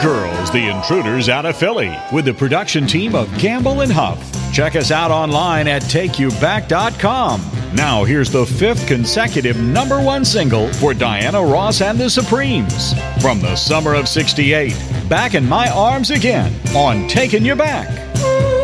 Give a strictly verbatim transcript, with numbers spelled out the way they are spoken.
Girls, the Intruders out of Philly, with the production team of Gamble and Huff. Check us out online at take you back dot com. Now here's the fifth consecutive number one single for Diana Ross and the Supremes. From the summer of sixty-eight, Back in My Arms Again on Taking You Back.